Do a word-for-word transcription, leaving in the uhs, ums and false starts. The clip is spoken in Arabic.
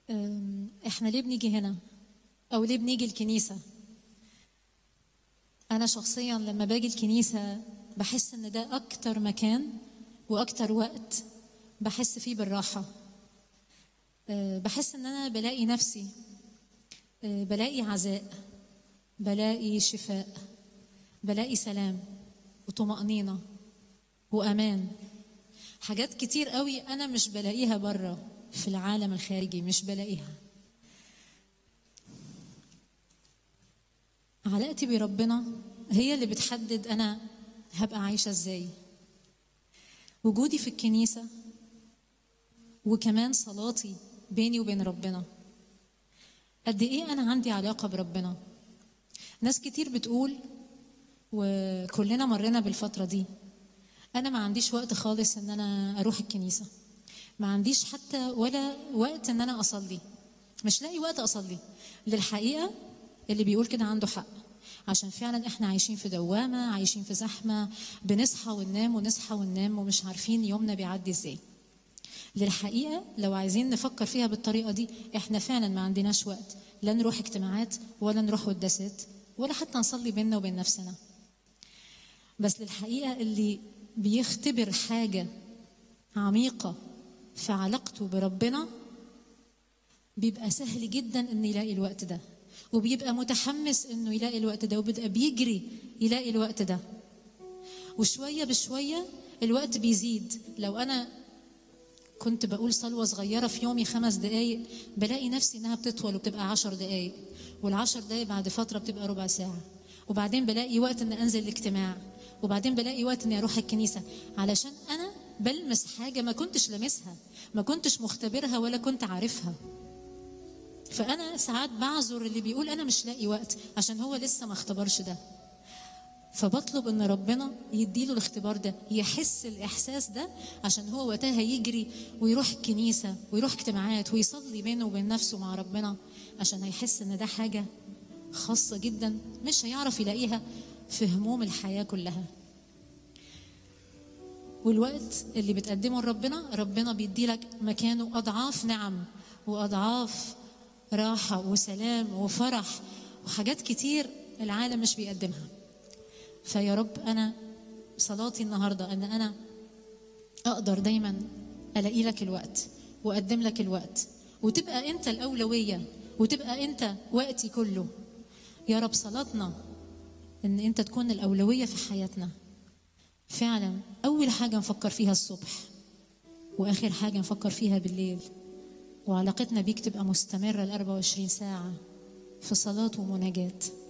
أم، احنا ليه بنيجي هنا او ليه بنيجي الكنيسة؟ انا شخصيا لما باجي الكنيسة بحس ان ده اكتر مكان واكتر وقت بحس فيه بالراحة. أه، بحس ان انا بلاقي نفسي، أه، بلاقي عزاء، بلاقي شفاء، بلاقي سلام وطمأنينة وأمان. حاجات كتير قوي أنا مش بلاقيها بره في العالم الخارجي، مش بلاقيها. علاقتي بربنا هي اللي بتحدد أنا هبقى عايشة إزاي. وجودي في الكنيسة وكمان صلاتي بيني وبين ربنا، قد إيه أنا عندي علاقة بربنا. ناس كتير بتقول، وكلنا مرينا بالفترة دي، أنا ما عنديش وقت خالص إن أنا أروح الكنيسة، ما عنديش حتى ولا وقت إن أنا أصلي، مش لاقي وقت أصلي. للحقيقة اللي بيقول كده عنده حق، عشان فعلا إحنا عايشين في دوامة، عايشين في زحمة، بنصحى وننام ونصحى وننام ومش عارفين يومنا بيعدي إزاي. للحقيقة لو عايزين نفكر فيها بالطريقة دي، إحنا فعلا ما عندناش وقت لا نروح اجتماعات ولا نروح قداسات ولا حتى نصلي بيننا وبين نفسنا. بس للحقيقة اللي بيختبر حاجة عميقة في علاقته بربنا بيبقى سهل جدا انه يلاقي الوقت ده، وبيبقى متحمس انه يلاقي الوقت ده، وبيبقى بيجري يلاقي الوقت ده. وشوية بشوية الوقت بيزيد. لو انا كنت بقول صلوة صغيرة في يومي خمس دقايق، بلاقي نفسي انها بتطول وبتبقى عشر دقايق، والعشر دقايق بعد فترة بتبقى ربع ساعة، وبعدين بلاقي وقت ان انزل الاجتماع، وبعدين بلاقي وقت اني اروح الكنيسة، علشان انا بلمس حاجة ما كنتش لمسها، ما كنتش مختبرها ولا كنت عارفها. فانا ساعات بعذر اللي بيقول انا مش لاقي وقت عشان هو لسه ما اختبرش ده. فبطلب ان ربنا يديله الاختبار ده، يحس الاحساس ده، عشان هو وقتها يجري ويروح الكنيسة ويروح اجتماعات ويصلي بينه وبين نفسه مع ربنا، عشان هيحس ان ده حاجة خاصة جدا مش هيعرف يلاقيها في هموم الحياة كلها. والوقت اللي بتقدمه لربنا، ربنا بيديلك مكانه أضعاف نعم وأضعاف راحة وسلام وفرح وحاجات كتير العالم مش بيقدمها. فيا رب أنا صلاتي النهاردة أن أنا أقدر دايما ألاقي لك الوقت وأقدم لك الوقت، وتبقى أنت الأولوية، وتبقى أنت وقتي كله. يا رب صلاتنا أن أنت تكون الأولوية في حياتنا. فعلا أول حاجة نفكر فيها الصبح، وآخر حاجة نفكر فيها بالليل، وعلاقتنا بيك تبقى مستمرة الأربع وعشرين ساعة في صلاة ومناجاة.